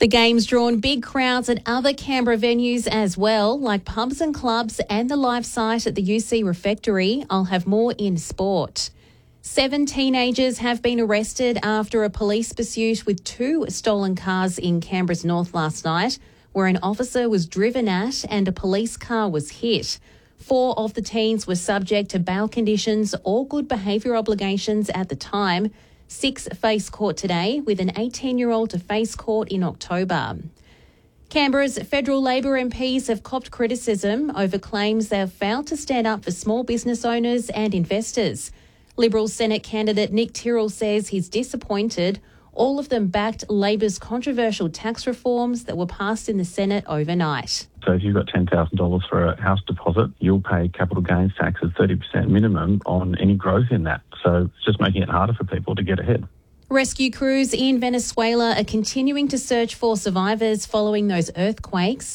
The game's drawn big crowds at other Canberra venues as well, like pubs and clubs and the live site at the UC Refectory. I'll have more in sport. 7 teenagers have been arrested after a police pursuit with 2 stolen cars in Canberra's north last night, where an officer was driven at and a police car was hit. 4 of the teens were subject to bail conditions or good behaviour obligations at the time. 6 face court today, with an 18-year-old to face court in October. Canberra's federal Labor MPs have copped criticism over claims they have failed to stand up for small business owners and investors. Liberal Senate candidate Nick Tyrrell says he's disappointed. All of them backed Labor's controversial tax reforms that were passed in the Senate overnight. So if you've got $10,000 for a house deposit, you'll pay capital gains tax at 30% minimum on any growth in that. So it's just making it harder for people to get ahead. Rescue crews in Venezuela are continuing to search for survivors following those earthquakes.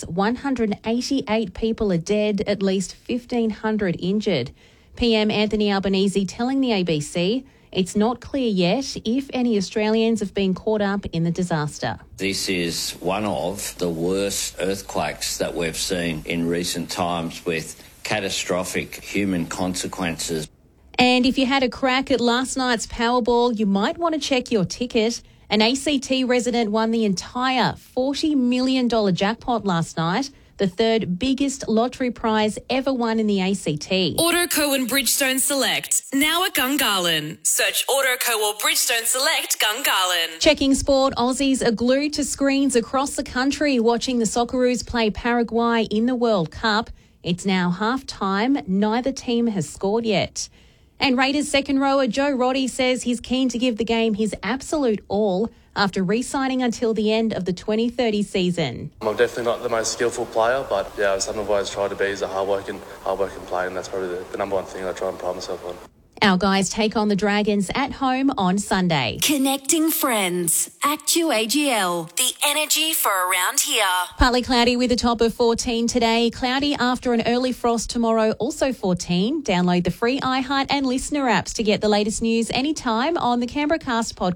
188 people are dead, at least 1,500 injured. PM Anthony Albanese telling the ABC it's not clear yet if any Australians have been caught up in the disaster. This is one of the worst earthquakes that we've seen in recent times, with catastrophic human consequences. And if you had a crack at last night's Powerball, you might want to check your ticket. An ACT resident won the entire $40 million jackpot last night, the third biggest lottery prize ever won in the ACT. Autoco and Bridgestone Select, now at Gungahlin. Search Autoco or Bridgestone Select Gungahlin. Checking sport, Aussies are glued to screens across the country watching the Socceroos play Paraguay in the World Cup. It's now half-time. Neither team has scored yet. And Raiders second rower Joe Roddy says he's keen to give the game his absolute all after re-signing until the end of the 2030 season. I'm definitely not the most skillful player, but something I've always tried to be is a hard-working player, and that's probably the number one thing I try and pride myself on. Our guys take on the Dragons at home on Sunday. Connecting friends. ActuAGL. The energy for around here. Partly cloudy with a top of 14 today. Cloudy after an early frost tomorrow, also 14. Download the free iHeart and Listener apps to get the latest news anytime on the Canberra Cast podcast.